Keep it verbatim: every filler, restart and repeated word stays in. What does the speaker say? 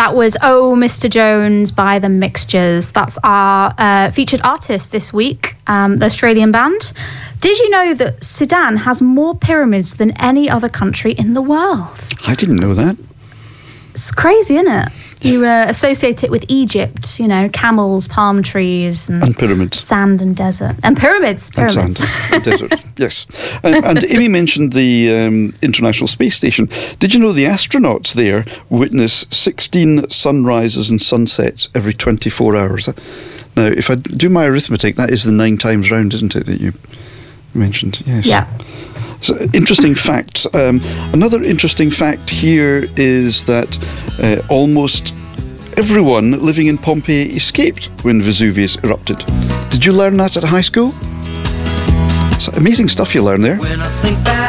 that was Oh Mister Jones by The Mixtures. That's our uh, featured artist this week, um, the Australian band. Did you know that Sudan has more pyramids than any other country in the world? I didn't know that. It's crazy, isn't it? You uh, associate it with Egypt, you know, camels, palm trees, and, and pyramids, sand and desert, and pyramids, pyramids, and sand, and desert. Yes, and, and Amy mentioned the um, International Space Station. Did you know the astronauts there witness sixteen sunrises and sunsets every twenty-four hours? Now, if I do my arithmetic, that is the nine times round, isn't it, that you mentioned? Yes. Yeah. So, interesting fact. Um, another interesting fact here is that uh, almost everyone living in Pompeii escaped when Vesuvius erupted. Did you learn that at high school? It's amazing stuff you learn there. When I think